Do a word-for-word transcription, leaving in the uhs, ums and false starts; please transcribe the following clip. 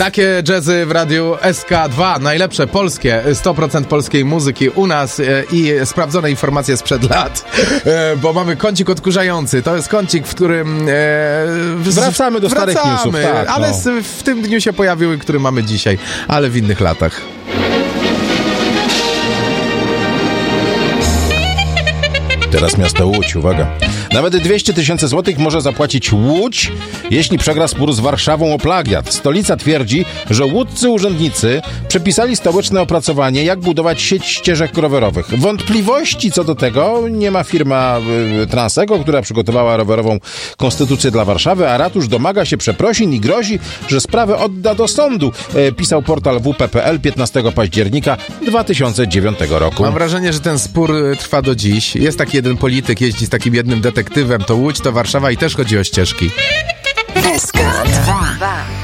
Takie jazzy w radiu S K dwa, najlepsze polskie, sto procent polskiej muzyki u nas i sprawdzone informacje sprzed lat, bo mamy kącik odkurzający. To jest kącik, w którym e, wracamy do wracamy, starych newsów. Tak, ale no. w tym dniu się pojawiły, który mamy dzisiaj, ale w innych latach. Teraz miasto Łódź, uwaga. Nawet dwieście tysięcy złotych może zapłacić Łódź, jeśli przegra spór z Warszawą o plagiat. Stolica twierdzi, że łódzcy urzędnicy przepisali stołeczne opracowanie, jak budować sieć ścieżek rowerowych. Wątpliwości co do tego nie ma firma y, Transego, która przygotowała rowerową konstytucję dla Warszawy, a ratusz domaga się przeprosin i grozi, że sprawę odda do sądu, y, pisał portal w p kropka p l piętnastego października dwa tysiące dziewiątego roku. Mam wrażenie, że ten spór trwa do dziś. Jest taki jeden polityk, jeździ z takim jednym detektywem, to Łódź, to Warszawa i też chodzi o ścieżki. S K dwa.